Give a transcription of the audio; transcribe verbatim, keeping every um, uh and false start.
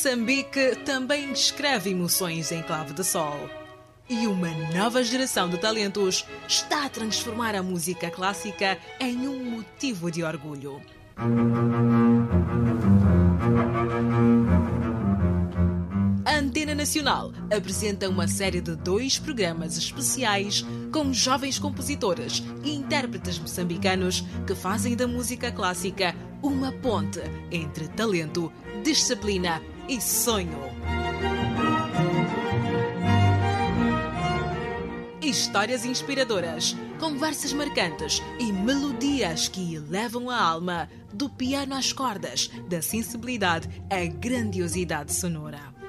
Moçambique também descreve emoções em clave de sol. E uma nova geração de talentos está a transformar a música clássica em um motivo de orgulho. A Antena Nacional apresenta uma série de dois programas especiais com jovens compositores e intérpretes moçambicanos que fazem da música clássica uma ponte entre talento, disciplina e sonho. Histórias inspiradoras, conversas marcantes e melodias que elevam a alma, do piano às cordas, da sensibilidade à grandiosidade sonora.